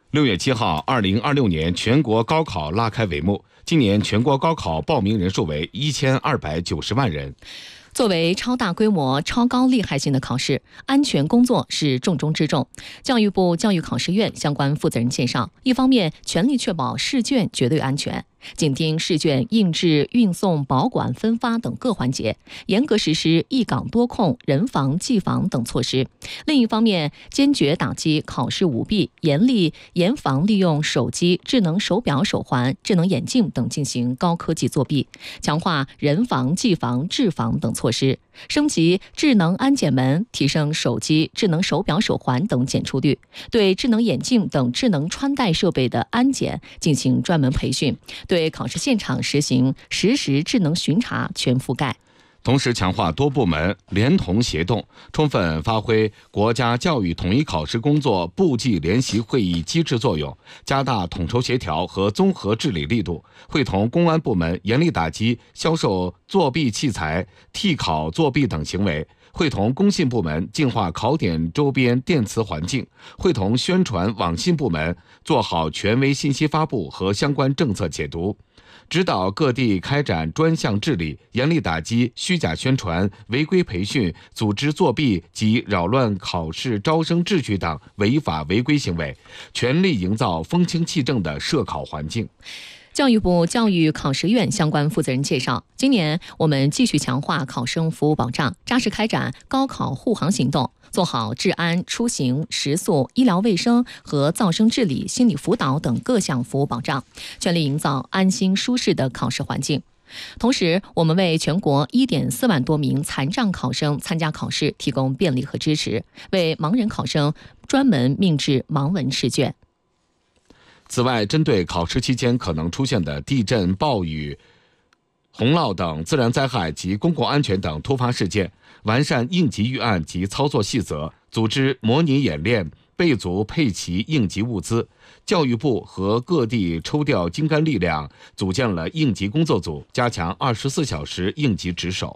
6月7号，2026年全国高考拉开帷幕。今年全国高考报名人数为1290万人。 作为超大规模、超高厉害性的考试，安全工作是重中之重。教育部教育考试院相关负责人介绍，一方面全力确保试卷绝对安全，紧盯试卷印制、运送、保管、分发等各环节，严格实施一岗多控、人防、技防等措施；另一方面，坚决打击考试舞弊，严防利用手机、智能手表、手环、智能眼镜等进行高科技作弊，强化人防、技防、治防等措施，升级智能安检门，提升手机、智能手表、手环等检出率，对智能眼镜等智能穿戴设备的安检进行专门培训，对考试现场实行实时智能巡查全覆盖。 同时强化多部门联同协动，充分发挥国家教育统一考试工作部际联席会议机制作用，加大统筹协调和综合治理力度，会同公安部门严厉打击销售作弊器材、替考作弊等行为，会同工信部门净化考点周边电磁环境，会同宣传网信部门做好权威信息发布和相关政策解读，指导各地开展专项治理，严厉打击虚假宣传、违规培训、组织作弊及扰乱考试招生秩序等违法违规行为，全力营造风清气正的设考环境。 教育部教育考试院相关负责人介绍，今年我们继续强化考生服务保障，扎实开展高考护航行动，做好治安、出行、食宿、医疗卫生和噪声治理、心理辅导等各项服务保障，全力营造安心舒适的考试环境。同时，我们为全国1.4万多名残障考生参加考试提供便利和支持，为盲人考生专门命制盲文试卷。 此外，针对考试期间可能出现的地震、暴雨、洪涝等自然灾害及公共安全等突发事件，完善应急预案及操作细则，组织模拟演练，备足配齐应急物资。教育部和各地抽调精干力量，组建了应急工作组，加强24小时应急值守。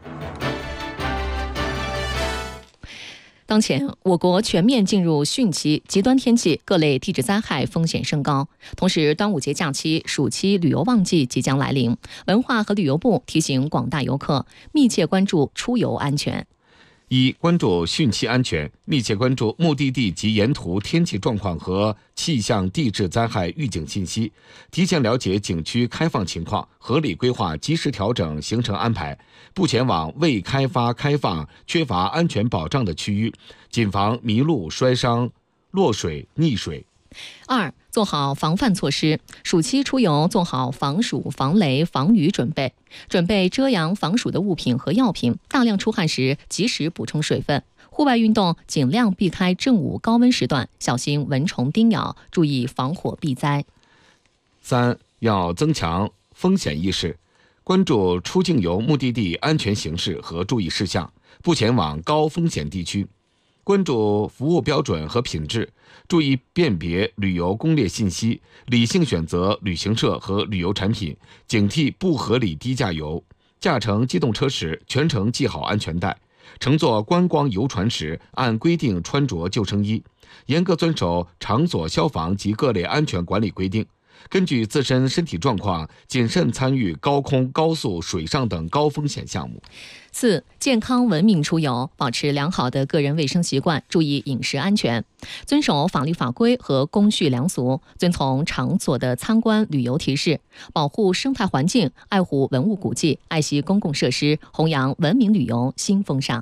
当前，我国全面进入汛期，极端天气、各类地质灾害风险升高。同时，端午节假期、暑期旅游旺季即将来临，文化和旅游部提醒广大游客密切关注出游安全。 一、关注汛期安全，密切关注目的地及沿途天气状况和气象地质灾害预警信息，提前了解景区开放情况，合理规划，及时调整行程安排，不前往未开发、开放、缺乏安全保障的区域，谨防迷路、摔伤、落水、溺水。 二、做好防范措施，暑期出游做好防暑、防雷、防雨准备，准备遮阳防暑的物品和药品，大量出汗时及时补充水分。户外运动尽量避开正午高温时段，小心蚊虫叮咬，注意防火避灾。 三、要增强风险意识，关注出境游目的地安全形势和注意事项，不前往高风险地区。关注服务标准和品质，注意辨别旅游攻略信息，理性选择旅行社和旅游产品，警惕不合理低价游。驾乘机动车时，全程系好安全带；乘坐观光游船时，按规定穿着救生衣，严格遵守场所消防及各类安全管理规定。根据自身身体状况，谨慎参与高空、高速、水上等高风险项目。 四、健康文明出游，保持良好的个人卫生习惯，注意饮食安全，遵守法律法规和公序良俗，遵从场所的参观旅游提示，保护生态环境，爱护文物古迹，爱惜公共设施，弘扬文明旅游新风尚。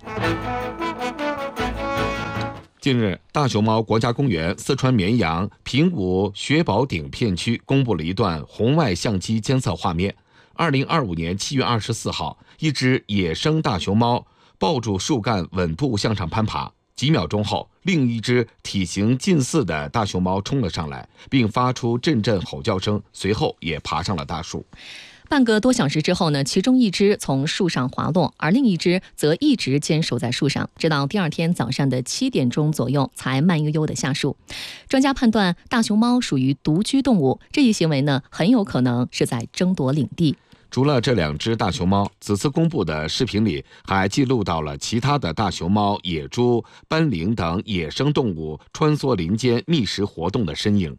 近日，大熊猫国家公园四川绵阳平武雪宝顶片区公布了一段红外相机监测画面。2025年7月24号，一只野生大熊猫抱住树干稳步向上攀爬，几秒钟后，另一只体型近似的大熊猫冲了上来，并发出阵阵吼叫声，随后也爬上了大树。 半个多小时之后呢，其中一只从树上滑落，而另一只则一直坚守在树上，直到第二天早上的7点钟左右才慢悠悠地下树。专家判断，大熊猫属于独居动物，这一行为呢，很有可能是在争夺领地。 除了这2只大熊猫，此次公布的视频里还记录到了其他的大熊猫、野猪、斑羚等野生动物穿梭林间觅食活动的身影。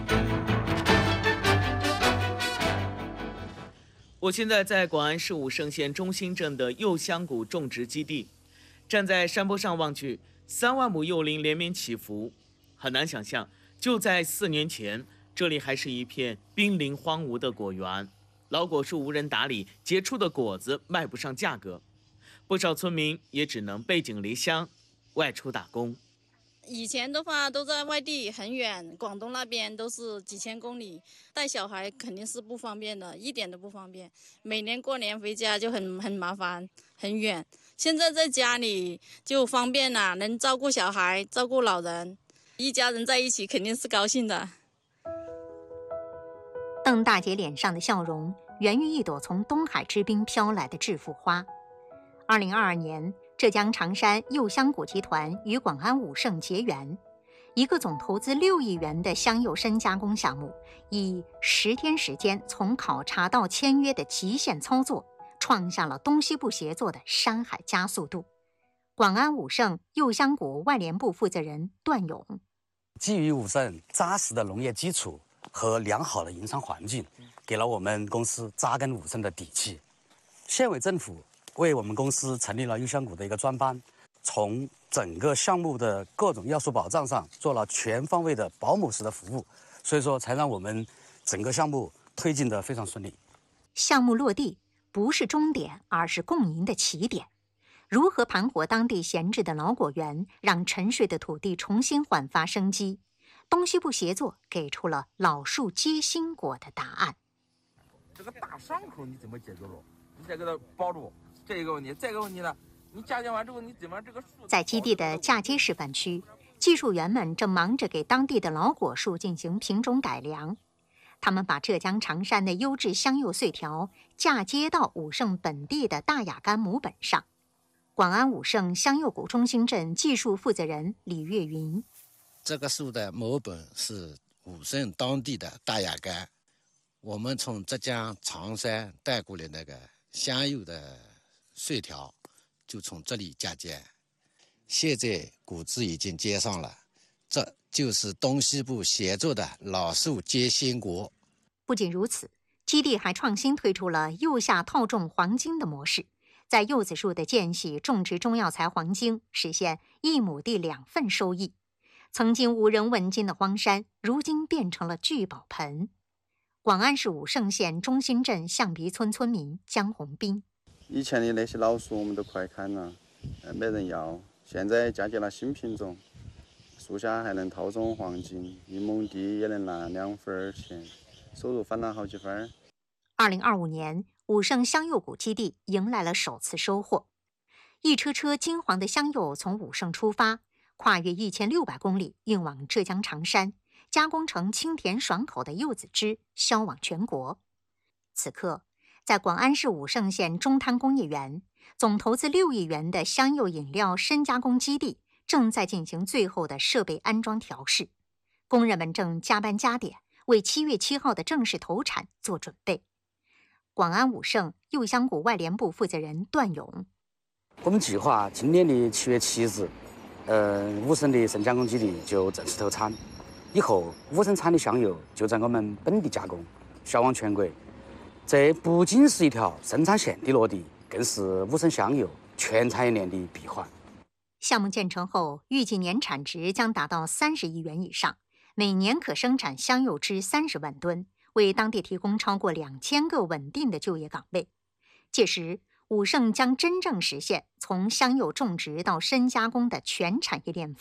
我现在在广安市武胜县中心镇的柚香谷种植基地，站在山坡上望去，3万亩柚林连绵起伏，很难想象，就在4年前，这里还是一片濒临荒芜的果园，老果树无人打理，结出的果子卖不上价格，不少村民也只能背井离乡，外出打工。 以前的话都在外地很远，广东那边都是几千公里，带小孩肯定是不方便的，一点都不方便。每年过年回家就很麻烦，很远。现在在家里就方便了，能照顾小孩，照顾老人，一家人在一起肯定是高兴的。 邓大姐脸上的笑容源于一朵从东海之滨飘来的致富花。2022年，浙江常山柚香谷集团与广安武胜结缘，一个总投资6亿元的香柚深加工项目，以10天时间从考察到签约的极限操作，创下了东西部协作的山海加速度。广安武胜柚香谷外联部负责人段勇： 基于武胜扎实的农业基础和良好的营商环境，给了我们公司扎根武胜的底气。县委政府为我们公司成立了柚香谷的一个专班，从整个项目的各种要素保障上做了全方位的保姆式的服务，所以说才让我们整个项目推进得非常顺利。 项目落地不是终点，而是共赢的起点。如何盘活当地闲置的老果园，让沉睡的土地重新焕发生机？东西部协作给出了老树结新果的答案。 这个大伤口你怎么解决了？你再给它包住。这一个问题，再一个问题呢？你嫁接完之后，你怎么这个树？ 在基地的嫁接示范区，技术员们正忙着给当地的老果树进行品种改良。他们把浙江常山的优质香柚穗条嫁接到武胜本地的大雅柑母本上。广安武胜香柚谷中心镇技术负责人李月云： 这个树的母本是武胜当地的大雅柑，我们从浙江常山带过来那个香柚的穗条，就从这里嫁接。现在谷子已经接上了，这就是东西部协作的老树结新果。 不仅如此，基地还创新推出了柚下套种黄金的模式，在柚子树的间隙种植中药材黄金，实现1亩地2份收益。曾经无人问津的荒山，如今变成了聚宝盆。广安市武胜县中心镇象鼻村村民江红斌： 以前的那些老树我们都快砍了，没人要。现在嫁接了新品种，树下还能套种黄金，1亩地也能拿2分钱，收入翻了好几分。 2025年，武胜香柚谷基地迎来了首次收获，一车车金黄的香柚从武胜出发，跨越1600公里，运往浙江常山，加工成清甜爽口的柚子汁，销往全国。此刻，在广安市武胜县中滩工业园，总投资6亿元的香柚饮料深加工基地正在进行最后的设备安装调试，工人们正加班加点，为7月7号的正式投产做准备。广安武胜柚香谷外联部负责人段勇： 我们计划今年的7月7日，武胜的深加工基地就正式投产，以后武胜产的香柚就在我们本地加工，销往全国。这不仅是一条生产线的落地，更是武胜香柚全产业链的闭环。 项目建成后，预计年产值将达到30亿元以上，每年可生产香柚汁30万吨，为当地提供超过2000个稳定的就业岗位。届时，武胜将真正实现从香柚种植到深加工的全产业链